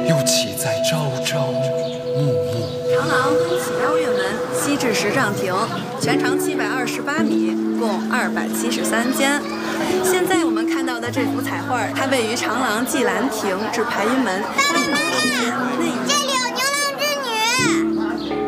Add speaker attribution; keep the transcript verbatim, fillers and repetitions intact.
Speaker 1: 又岂在朝朝暮暮。
Speaker 2: 长廊东起邀月门，西至十丈亭，全长七百二十八米，共二百七十三间。现在我们看到的这幅彩画，它位于长廊蓟兰亭至排云门。
Speaker 3: 爸爸，这里